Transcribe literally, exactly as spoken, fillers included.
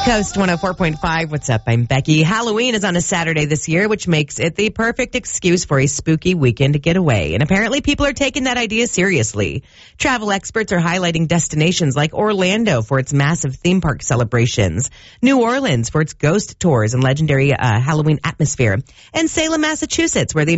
Coast one oh four point five. What's up? I'm Becky. Halloween is on a Saturday this year, which makes it the perfect excuse for a spooky weekend getaway. And apparently people are taking that idea seriously. Travel experts are highlighting destinations like Orlando for its massive theme park celebrations, New Orleans for its ghost tours and legendary uh, Halloween atmosphere, and Salem, Massachusetts, where the